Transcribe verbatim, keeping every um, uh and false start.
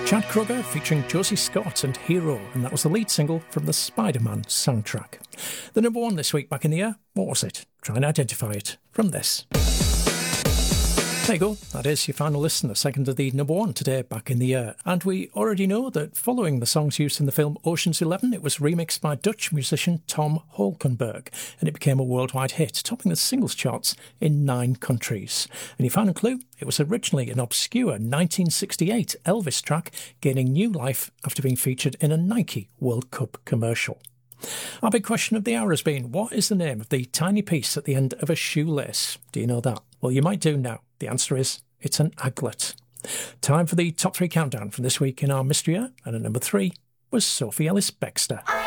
Chad Kroeger featuring Josie Scott and Hero, and that was the lead single from the Spider-Man soundtrack. The number one this week back in the year, what was it? Try and identify it from this. There you go, that is your final listen, the second of the number one today back in the year. And we already know that following the songs used in the film Ocean's Eleven, it was remixed by Dutch musician Tom Holkenberg, and it became a worldwide hit, topping the singles charts in nine countries. And your final clue, it was originally an obscure nineteen sixty-eight Elvis track, gaining new life after being featured in a Nike World Cup commercial. Our big question of the hour has been, what is the name of the tiny piece at the end of a shoelace? Do you know that? Well, you might do now. The answer is, it's an aglet. Time for the top three countdown from this week in our mystery year, and at number three was Sophie Ellis-Bextor.